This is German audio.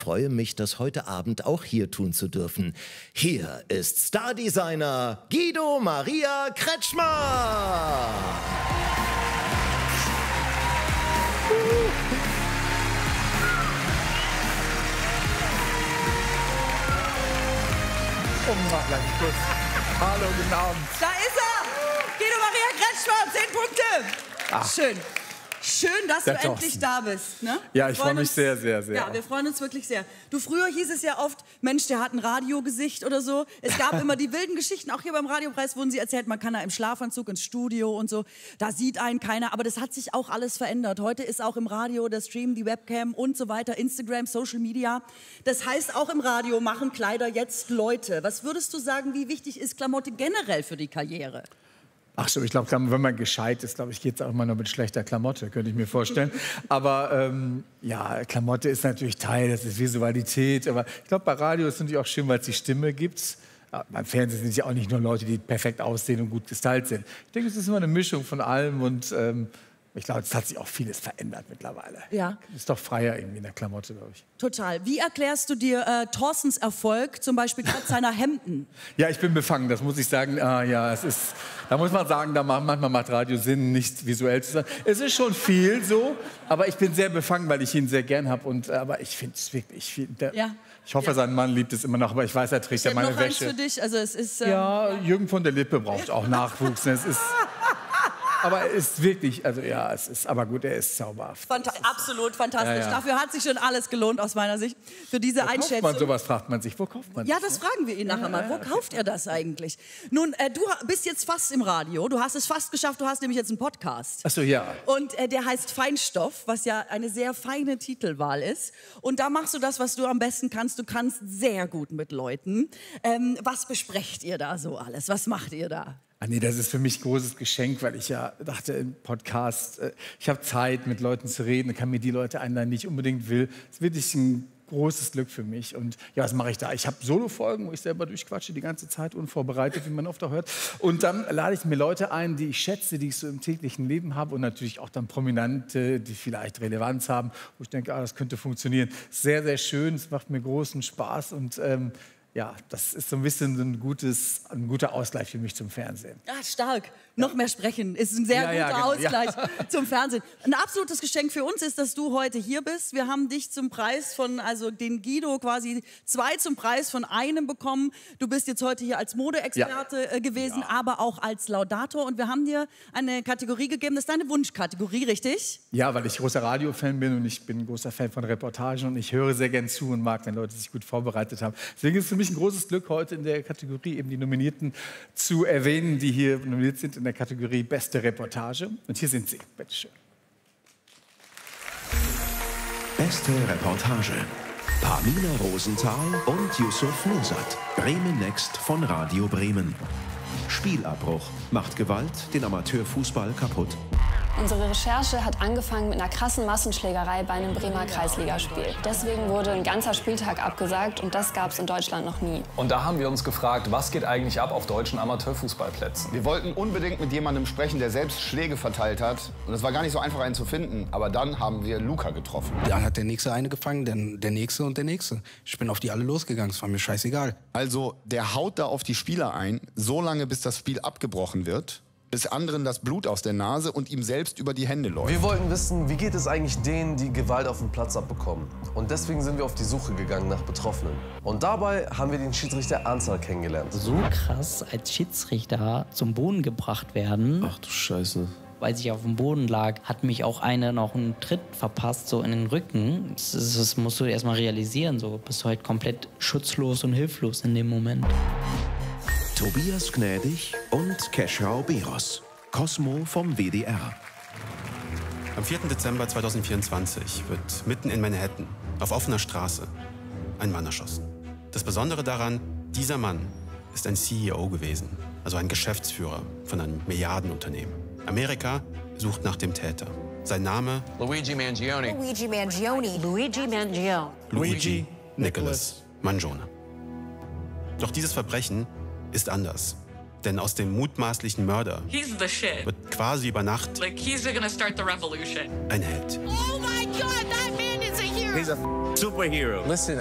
Freue mich, das heute Abend auch hier tun zu dürfen. Hier ist Stardesigner Guido Maria Kretschmer. Hallo, guten Abend. Da ist er! Guido Maria Kretschmer, 10 Punkte. Ach. Schön. Schön, dass du endlich da bist. Ne? Ja, ich freue mich sehr, sehr, sehr. Ja, wir freuen uns wirklich sehr. Du, früher hieß es ja oft, Mensch, der hat ein Radiogesicht oder so. Es gab immer die wilden Geschichten, auch hier beim Radiopreis wurden sie erzählt, man kann da im Schlafanzug ins Studio und so. Da sieht einen keiner, aber das hat sich auch alles verändert. Heute ist auch im Radio der Stream, die Webcam und so weiter, Instagram, Social Media. Das heißt, auch im Radio machen Kleider jetzt Leute. Was würdest du sagen, wie wichtig ist Klamotte generell für die Karriere? Ach so, ich glaube, wenn man gescheit ist, glaube ich, geht es auch immer nur mit schlechter Klamotte, könnte ich mir vorstellen. Aber ja, Klamotte ist natürlich Teil, das ist Visualität. Aber ich glaube, bei Radio ist es natürlich auch schön, weil es die Stimme gibt. Ja, beim Fernsehen sind es ja auch nicht nur Leute, die perfekt aussehen und gut gestylt sind. Ich denke, es ist immer eine Mischung von allem und ich glaube, es hat sich auch vieles verändert mittlerweile. Ja. Ist doch freier irgendwie in der Klamotte, glaube ich. Total. Wie erklärst du dir Thorstens Erfolg, zum Beispiel trotz seiner Hemden? Ja, ich bin befangen, das muss ich sagen. Ja, es ist, da muss man sagen, manchmal macht Radio Sinn, nicht visuell zu sein. Es ist schon viel so, aber ich bin sehr befangen, weil ich ihn sehr gern habe. Aber ich finde es wirklich, ich hoffe, sein Mann liebt es immer noch, aber ich weiß, er trägt ja meine Wäsche. Noch eins für dich? Also es ist, ja, Jürgen von der Lippe braucht auch Nachwuchs. Es ist... Aber er ist wirklich, also ja, es ist, aber gut, er ist zauberhaft. Absolut fantastisch. Ja. Dafür hat sich schon alles gelohnt aus meiner Sicht, für diese Einschätzung. Wo kauft man sowas, fragt man sich, wo kauft man das? Ja, das fragen wir ihn nachher mal. Wo kauft er das eigentlich? Nun, du bist jetzt fast im Radio, du hast es fast geschafft, du hast nämlich jetzt einen Podcast. Ach so, ja. Und der heißt Feinstoff, was ja eine sehr feine Titelwahl ist. Und da machst du das, was du am besten kannst. Du kannst sehr gut mit Leuten. Was besprecht ihr da so alles? Was macht ihr da? Ah nee, das ist für mich ein großes Geschenk, weil ich ja dachte, im Podcast, ich habe Zeit, mit Leuten zu reden, kann mir die Leute einladen, die ich unbedingt will. Das ist wirklich ein großes Glück für mich. Und ja, was mache ich da? Ich habe Solo-Folgen, wo ich selber durchquatsche, die ganze Zeit, unvorbereitet, wie man oft auch hört. Und dann lade ich mir Leute ein, die ich schätze, die ich so im täglichen Leben habe. Und natürlich auch dann Prominente, die vielleicht Relevanz haben, wo ich denke, das könnte funktionieren. Sehr, sehr schön, es macht mir großen Spaß und ja, das ist so ein bisschen ein guter Ausgleich für mich zum Fernsehen. Ah, stark. Noch mehr sprechen ist ein sehr guter Ausgleich zum Fernsehen. Ein absolutes Geschenk für uns ist, dass du heute hier bist. Wir haben dich zum Preis von, also den Guido quasi 2 zum Preis von einem bekommen. Du bist jetzt heute hier als Modeexperte gewesen, aber auch als Laudator. Und wir haben dir eine Kategorie gegeben, das ist deine Wunschkategorie, richtig? Ja, weil ich großer Radiofan bin und ich bin ein großer Fan von Reportagen und ich höre sehr gern zu und mag, wenn Leute sich gut vorbereitet haben. Deswegen ist es für mich ein großes Glück, heute in der Kategorie eben die Nominierten zu erwähnen, die hier nominiert sind in der Kategorie Beste Reportage. Und hier sind sie. Bitte schön. Beste Reportage. Pamina Rosenthal und Yusuf Nusat. Bremen Next von Radio Bremen. Spielabbruch. Macht Gewalt den Amateurfußball kaputt. Unsere Recherche hat angefangen mit einer krassen Massenschlägerei bei einem Bremer Kreisligaspiel. Deswegen wurde ein ganzer Spieltag abgesagt und das gab es in Deutschland noch nie. Und da haben wir uns gefragt, was geht eigentlich ab auf deutschen Amateurfußballplätzen? Wir wollten unbedingt mit jemandem sprechen, der selbst Schläge verteilt hat. Und es war gar nicht so einfach, einen zu finden. Aber dann haben wir Luca getroffen. Dann hat der Nächste eine gefangen, dann der Nächste und der Nächste. Ich bin auf die alle losgegangen, es war mir scheißegal. Also der haut da auf die Spieler ein, so lange bis das Spiel abgebrochen wird, bis anderen das Blut aus der Nase und ihm selbst über die Hände läuft. Wir wollten wissen, wie geht es eigentlich denen, die Gewalt auf dem Platz abbekommen. Und deswegen sind wir auf die Suche gegangen nach Betroffenen. Und dabei haben wir den Schiedsrichter Ansar kennengelernt. So krass als Schiedsrichter zum Boden gebracht werden. Ach du Scheiße. Als ich auf dem Boden lag, hat mich auch einer noch einen Tritt verpasst, so in den Rücken. Das musst du erst mal realisieren, so bist du halt komplett schutzlos und hilflos in dem Moment. Tobias Gnädig und Keschrau Beros. Cosmo vom WDR. Am 4. Dezember 2024 wird mitten in Manhattan, auf offener Straße, ein Mann erschossen. Das Besondere daran, dieser Mann ist ein CEO gewesen, also ein Geschäftsführer von einem Milliardenunternehmen. Amerika sucht nach dem Täter. Sein Name? Luigi Mangione. Luigi Mangione. Luigi Mangione. Luigi Nicholas Mangione. Doch dieses Verbrechen ist anders. Denn aus dem mutmaßlichen Mörder wird quasi über Nacht Like he's gonna start the revolution. ein Held. Oh my God, that man is a hero. He's a superhero. Listen,